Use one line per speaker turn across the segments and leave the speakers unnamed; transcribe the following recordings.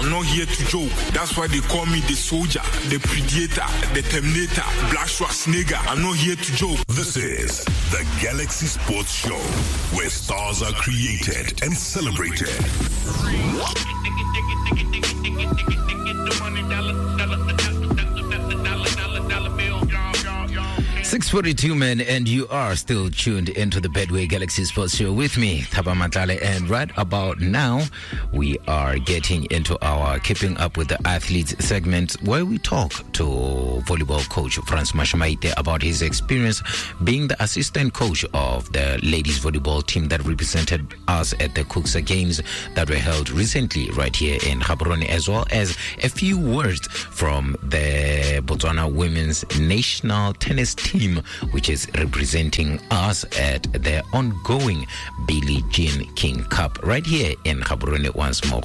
I'm not here to joke. That's why they call me the soldier, the predator, the terminator, Black Schwarzenegger. I'm not here to joke.
This is the Galaxy Sports Show, where stars are created and celebrated.
6:42 men, and you are still tuned into the Bedway Galaxy Sports Show with me, Thaba Matale, and right about now we are getting into our Keeping Up with the Athletes segment, where we talk to volleyball coach Frans Mashamaite about his experience being the assistant coach of the ladies volleyball team that represented us at the CUCSA Games that were held recently right here in Gaborone, as well as a few words from the Botswana women's national tennis team, which is representing us at the ongoing Billie Jean King Cup right here in Gaborone once more.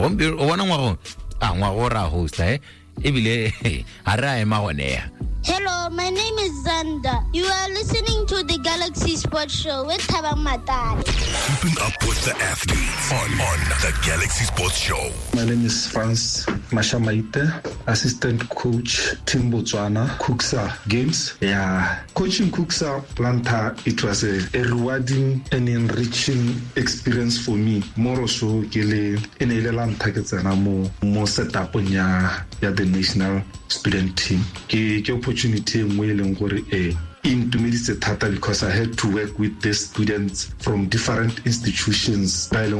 Hello, my name is Zanda. You are listening to the Galaxy Sports Show with Thaba Matale.
Keeping up with the athletes on the Galaxy Sports Show.
My name is Frans Mashamaite, assistant coach, Team Botswana, CUCSA Games. Yeah, coaching CUCSA Planta, it was a rewarding and enriching experience for me. More so, kele enelela ntaketsana mo setup ya the national student team. Ke opportunity engwe le ngore into me it's a tata because I had to work with the students from different institutions. I'm a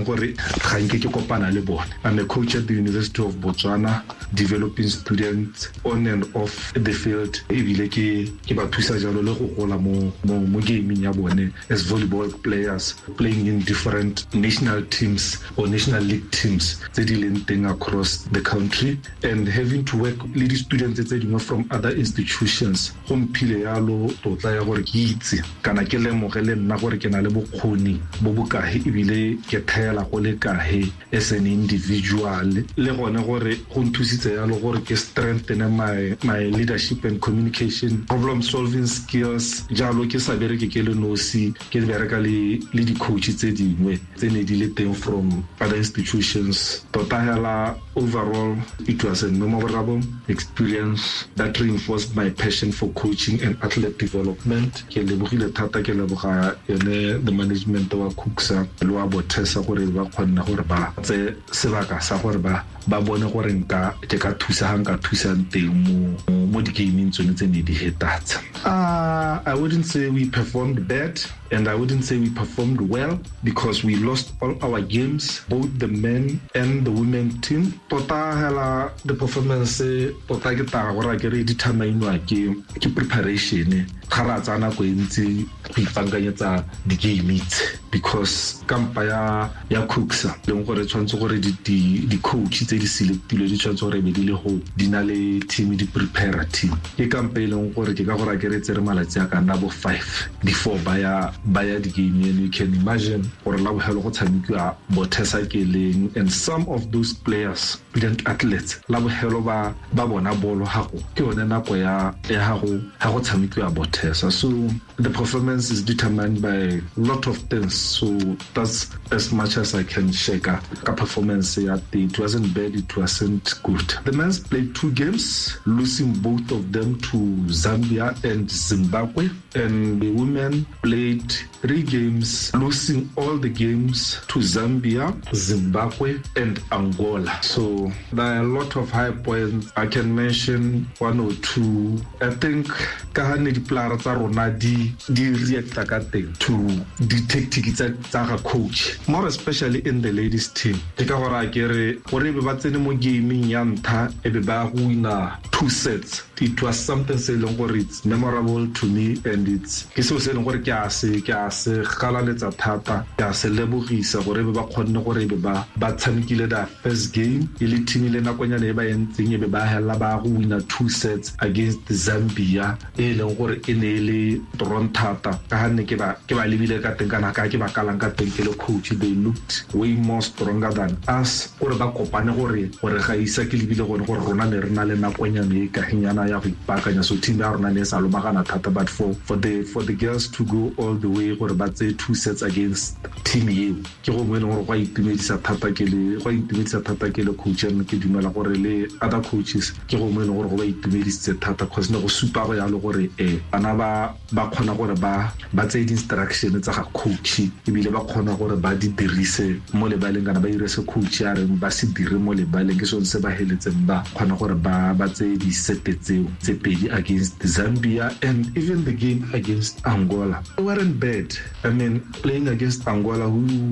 coach at the University of Botswana, developing students on and off the field. As volleyball players playing in different national teams or national league teams across the country, and having to work with students from other institutions. Tla gore ke itse kana ke lemogele nna gore ke na le bokgoni bo bokae ebile ke thela go le kae as an individual, le gone gore go nthusitse ya le gore ke strengthen my leadership and communication, problem solving skills. Jalo ke sa bereke ke le nosi ke bereka le di coach tse dingwe tse ne di le teng from other institutions. Tota hela overall it was a memorable experience that reinforced my passion for coaching and athlete development. Ke lebogile thata ke leboga the management wa CUCSA le wa Bothesa gore ba kgonna gore ba tse sebaka sa gore ba bone gore nka ke ka thusa hang ka thusang teng mo di gaming tsone tse ne di hetatsa. I wouldn't say we performed bad, and I wouldn't say we performed well, because we lost all our games, both the men and the women team. Tota hela the performance tota ke ta gore ke re determine ke preparation khara tsana go ntse go ipanganyetsa di games, because kampa ya CUCSA le gore tshwantse gore di coach tse di selectile di tshwantse gore be di le go di na le team di prepare team ke kampa ile gore ke ka gore ke re tsere malatsi aka na bo 5 before baya di game, and you can imagine gore la bo helo go tshamekiwa Bothesa keleng, and some of those players, student athletes, la bo helo ba bona bolo hago ke yone nako ya hago tshamekiwa Bothesa. So the performance is determined by a lot of things, so that's as much as I can share ka performance. It wasn't bad, it wasn't good. The men played 2 games, losing both of them to Zambia and Zimbabwe, and the women played 3 games, losing all the games to Zambia, Zimbabwe, and Angola. So there are a lot of high points. I can mention 1 or 2. I think kahane di players tsa rona di react to the tactics tsa coach, more especially in the ladies team. Ke ka gore akere gore be ba tsene mo gaming ya ntha e be ba wina 2 sets. It was something selling gore it's memorable to me, and it's ke so seleng gore ke a se galaletsa thata, ke a se lebogisa gore be ba khonne gore be ba tshamekile da first game ile team ile nakonyana e ba entseng e be ba hela ba go wina 2 sets against Zambia e leng gore e ne ile Torontata ka hanne ke ba lebile ka teng kana ka ke ba kalang ka teng ke le coach. They looked way more stronger than us gore ba kopane gore ga isa ke lebile gore rona ne rena le nakonyana e ka hinyana yona ya go ipakanya. So team ya rona ne sa lomagana thata, but for the girls to go all the way gore ba tse 2 sets against team eo ke go mo gore go itumedisa thata ke le coach ene ke dumela gore le other coaches ke go mo gore go ba itumedisa thata cause ne go supa go ya le gore bana ba khona gore ba tse instruction tsa ga coach e bile ba khona gore ba di dirise mo lebaleng kana ba ire se coach ya reng ba se dire mo lebaleng ke so se ba heletseng ba khona gore ba tse di setetseo tse pedi against Zambia, and even the game against Angola. They weren't bad. I mean, playing against Angola, who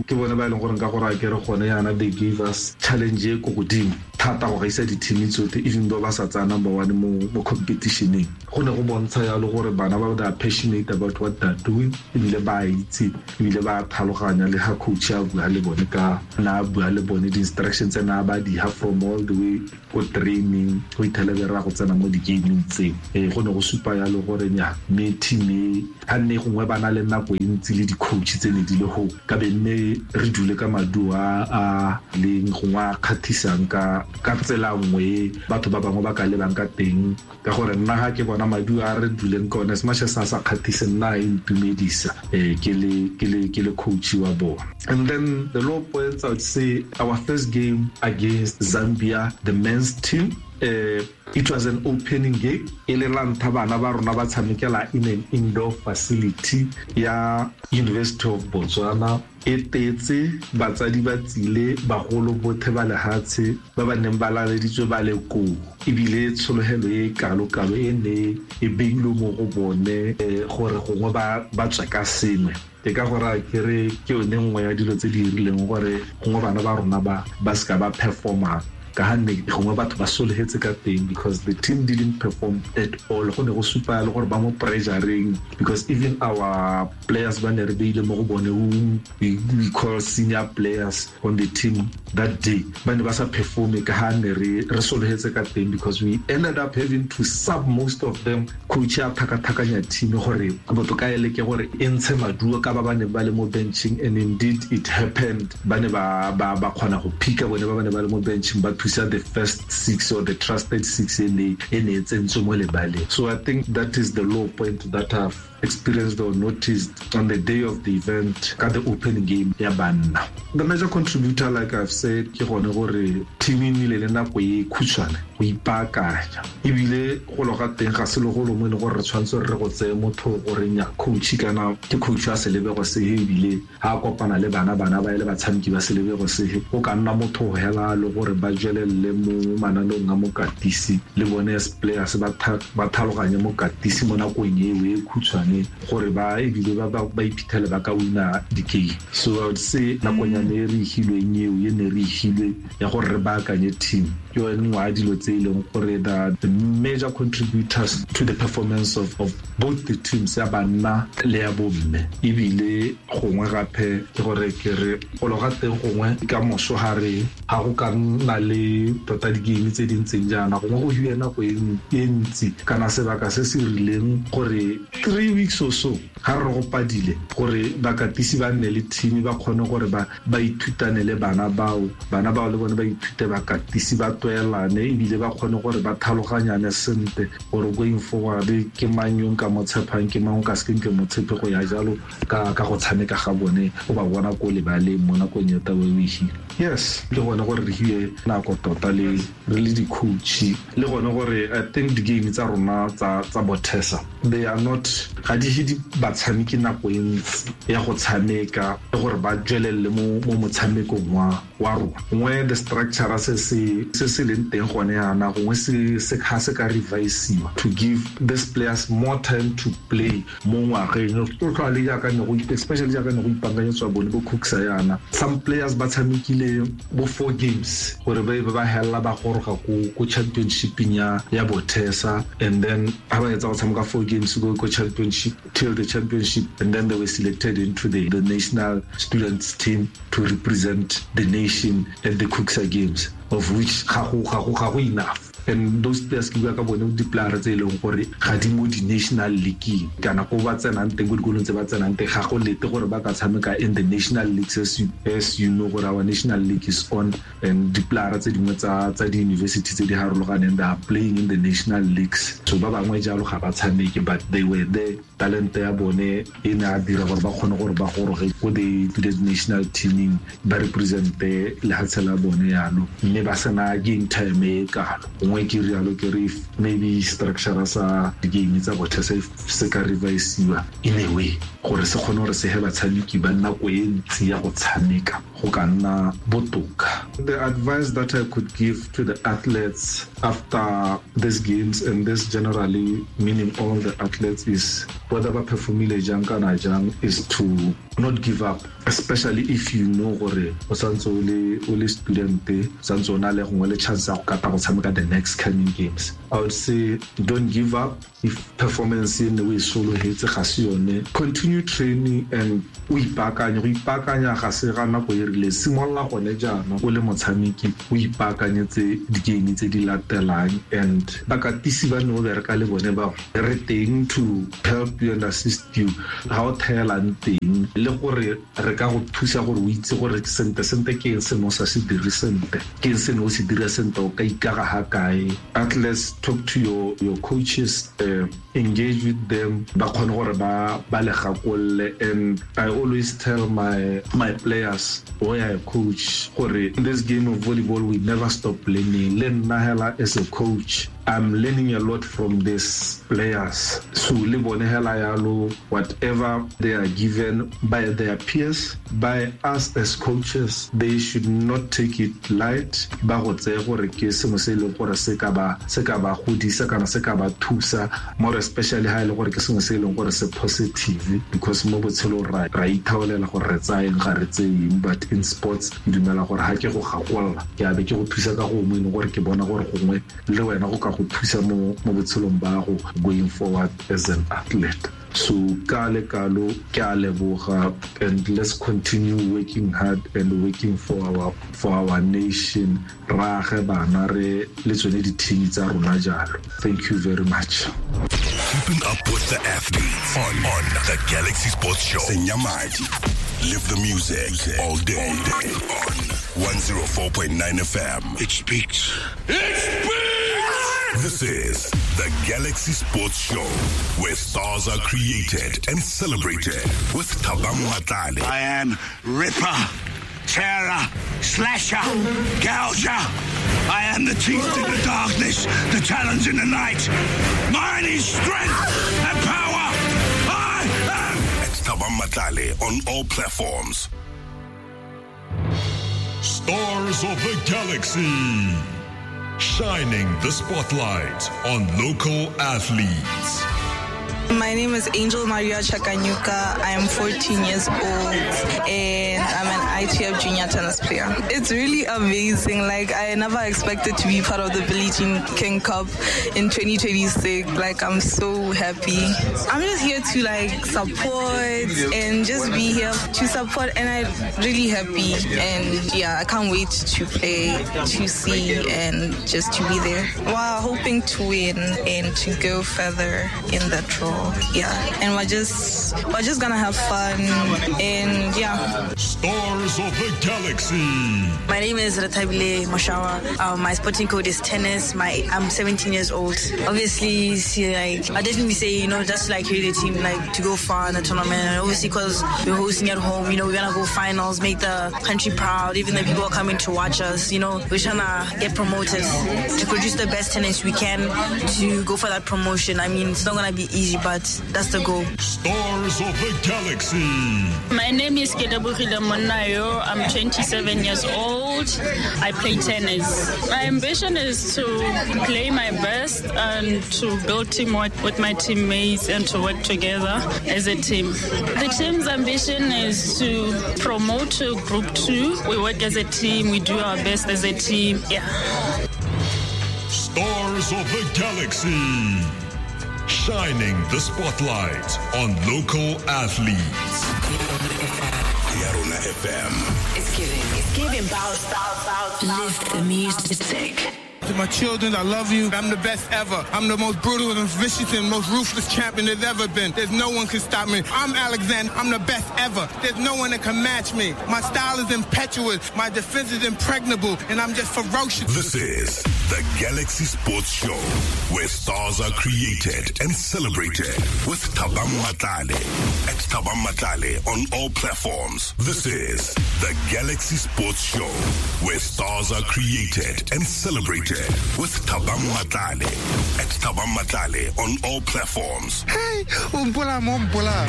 they gave us challenge e go godimo thata go gaisa di team tsote, even though ba sa tsa number 1 mo competitioneng. Go ne go bontsha ya le gore bana ba are passionate about what they're doing, ebile ba itse ebile ba tlhaloganya le ha coach a bua le bone ka na bua le bone di instructions na ba di have from all the way go training go ithelebera go tsena mo di gaming tse go ne go supa ya le gore nya me team e ha ne gongwe bana le nako e ntsi le di coach tse ne di le ho ka be ne re dule ka madua a le ngwa khathisang ka tsela nngwe batho ba bangwe ba ka le bang ka teng ka gore nna ha ke bona madua a re duleng ka ona smasha sa khathise nna e ntumedisa ke le coach wa bona. And then the low points, I would say our first game against Zambia, the men's team, it was an opening game. Elelanta bana ba rona ba tshamekela in an indoor facility ya University of Botswana. Etetse batsadi ba tsile bagolo bothe ba lehatshe ba ba neng ba laleditswe ba le ko ebile tsholohelo e kalo e ne e beilo mo go bone gore gongwe ba tswa ka sengwe e ka gore ke yone nngwe ya dilo tse di rileng gore gongwe bana ba rona ba ska ba performa ka hanne gongwe batho ba solehetse ka teng because the team didn't perform at all. Go ne go supa le gore ba mo pressuring because even our players ba ne re beile mo go bone we call senior players on the team that day ba ne ba sa perform ka hanne re solehetse ka teng because we ended up having to sub most of them. Coach ya thakathakanya team gore boto ka ele ke gore entshe maduo ka ba ne ba le mo benching, and indeed it happened. Ba ne ba khona go pika bone ba ne ba le mo benching ba thusa the first 6 or the trusted 6 in etsentso mo lebale. So I think that is the low point that I've experienced or noticed on the day of the event at the opening game ya banna. The major contributor, like I've said, ke gone gore team ile le nako e khutshwane go ipakanya ebile go loga teng ga se le go mo le gore re tshwantse re go tseye motho gore nya coach kana ke coach a se lebego se ebile ha kopana le bana ba ile ba tshameki ba se lebego se go ka nna motho go hela le gore ba jelelle mo mananong a mo katisi le bone as players ba thaloganya mo katisi mo nakong e khutshwane gore ba ebile ba ipithele ba ka wina di game. So I would say nakonyane e re hilwe nyeo ye ne re hilwe ya gore re ba akanye team yo nngwa dilo tse ile gore the major contributors to the performance of both the teams ya banna le ya bomme ebile gongwe gape ke gore ke re go loga teng gongwe ka moso hare ha go ka nna le tota di game tse dintseng jana gongwe go hiwe nako e ntsi kana sebaka se se rileng gore 3 weeks or so ha re go padile gore bakatisi ba nne le team ba khone gore ba ithutane le bana bao le bone ba ithute bakatisi ba toelane ebile ba khone gore ba thaloganyane sente gore going forward ke manyong ka motshepang ke mang ka skeng ke motshepe go ya jalo ka go tshameka ga bone o ba bona ko le ba le mona go nyeta we hile. Yes, le gone gore re hiwe nako tota le di coach le gone gore I think the game tsa rona tsa Botesa they are not ga di hidi ba tshameki nako e ntsi ya go tshameka gore ba jelelle mo motshamekong wa rona ngwe the structure se leng teng gone yana gongwe se ka revisiwa to give these players more time to play mo ngwageng totally ya ka no especially ya ka no ipanganyetswa bone bo cooksa yana. Some players ba tshamekile bo 4 games gore ba hella ba goroga ko championshiping ya Botesa, and then aba etsa go tshameka 4 games go championship till the championship, and then they were selected into the national students team to represent the nation at the Cooksa Games, of which ga go enough. and those players ke bua ka bone di-player tse e leng gore ga di mo di-national league kana ko ba tsenang teng go dikolong tse ba tsenang teng ga go lete gore ba ka tshameka in the national leagues as you know gore our national league is on, and di-player tse dingwe tsa di-university tse di harologaneng they are playing in the national leagues. So ba bangwe jalo ga ba tshameke, but they were there, talent ya bone e ne a dira gore ba kgone gore ba goroge go the national teaming ba represente lehatshe la bone yalo, mme ba sena game time e kalo ngwe ke rialo ke re maybe structure sa di-game tsa bothe se ka revisiwa in a way gore se kgone gore se he batshameki ba nako e ntsi ya go tshameka go ka nna botoka. The advice that I could give to the athletes after these games, and this generally meaning all the athletes, is whether ba performile jang kana jang, is to not give up, especially if you know gore o santse o le student santse o na le gongwe le chance ya go kata go tshameka the next coming games. I would say don't give up. If performance in the way solo hits ga se yone, continue training and o ipakanya ga se ga nako e rile simolla gone jana o le motshameki o ipakanyetse di-game tse di latelang, and bakatisi ba no bereka le bone ba re teng to help you and assist you ga o theelang teng, le gore re ka go thusa gore o itse gore sente ke eng se no sa se dire sente, ke eng se no se dira sente, o ka ikaga ha kae. Athletes, talk to your coaches, engage with them ba khone gore ba le gakolle. And I always tell my players or a coach gore in this game of volleyball we never stop learning. Learn nahela as a coach, I'm learning a lot from these players. So le bone hela yalo, whatever they are given by their peers, by us as coaches, they should not take it light. Ba go tse gore ke se mo se le gore se ka ba godisa kana se ka ba thusa, more especially ha ile gore ke se mo se le gore se positive, because mo botshelo ra ithaolela gore re tsaeng ga re tseng. But in sports dumela gore ha ke go gakolla ke a be ke go thusa ka go mo ene gore ke bona gore gongwe le wena go ka go thusa mo botshelong ba go going forward as an athlete. So kale kalo ke a leboga, and let's continue working hard and working for our nation. Ra ge bana re le tsone di team tsa rona jalo. Thank you very much.
Keeping up with the athletes on the Galaxy Sports Show. Senyamadi. Live the music all day on 104.9 FM. It speaks. This is the Galaxy Sports Show, where stars are created and celebrated with Thabang Matlale.
I am Ripper, Tearer, Slasher, Gouger. I am the teeth in the darkness, the challenge in the night. Mine is strength and power. I am.
It's Thabang Matlale on all platforms.
Stars of the Galaxy, shining the spotlight on local athletes.
My name is Angel Maria Chakanyuka. I am 14 years old and I'm an ITF junior tennis player. It's really amazing. Like, I never expected to be part of the Billie Jean King Cup in 2026. Like, I'm so happy. I'm just here to support and just be here to support, and I'm really happy. And yeah, I can't wait to play, to see, and just to be there. Wow, hoping to win and to go further in that draw. Yeah, and we're just gonna have fun, and yeah.
Stars of the Galaxy.
My name is Ratabile Mashawa. My sporting code is tennis. I'm 17 years old. Obviously, I definitely say, just like the team, to go far in the tournament. And obviously, because we're hosting at home, we're gonna go finals, make the country proud. Even the people are coming to watch us, we're trying to get promoted to produce the best tennis we can to go for that promotion. I mean, it's not gonna be easy, but that's the goal.
Stars of the Galaxy.
My name is Kedabukile Monayo. I'm 27 years old. I play tennis. My ambition is to play my best and to build teamwork with my teammates and to work together as a team. The team's ambition is to promote to Group 2. We work as a team. We do our best as a team. Yeah.
Stars of the Galaxy, shining the spotlight on local athletes.
Yarona FM.
It's giving bounce. Live the music. To my children, I love you. I'm the best ever. I'm the most brutal and vicious and most ruthless champion there's ever been. There's no one can stop me. I'm Alexander. I'm the best ever. There's no one that can match me. My style is impetuous. My defense is impregnable. And I'm just ferocious.
This is the Galaxy Sports Show, where stars are created and celebrated with Thabang Matlale. At Thabang Matlale on all platforms. This is the Galaxy Sports Show, where stars are created and celebrated with Thabang Matlale. At Thabang Matlale on all platforms.
Hey, Umpula.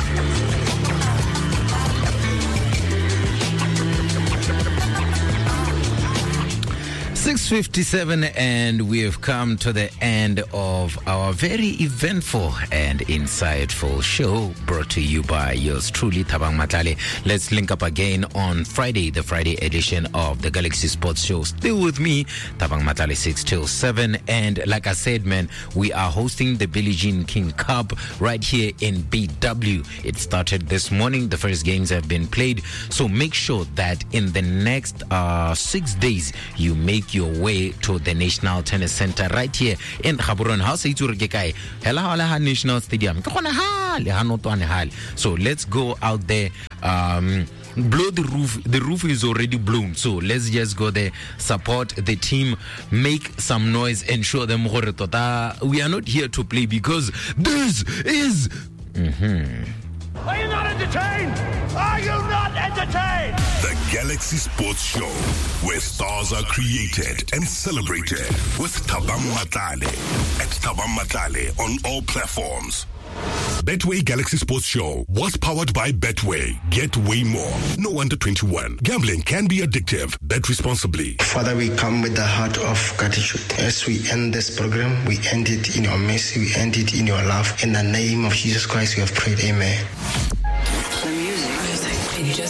6:57, and we have come to the end of our very eventful and insightful show, brought to you by yours truly, Thabang Matlale. Let's link up again on Friday, the Friday edition of the Galaxy Sports Show. Still with me, Thabang Matlale, 6 till 7. And like I said, man, we are hosting the Billie Jean King Cup right here in BW. It started this morning. The first games have been played. So make sure that in the next 6 days, you make your way to the National Tennis Center right here in Gaborone. National Stadium. So let's go out there. Blow the roof. The roof is already blown. So let's just go there, support the team, make some noise, and show them we are not here to play, because this is
Are you not entertained? Are you not entertained?
The Galaxy Sports Show, where stars are created and celebrated with Thabang Matlale. At Thabang Matlale on all platforms. Betway Galaxy Sports Show was powered by Betway. Get way more. No under 21. Gambling can be addictive. Bet responsibly.
Father, we come with the heart of gratitude. As we end this program, we end it in your mercy. We end it in your love. In the name of Jesus Christ, we have prayed. Amen.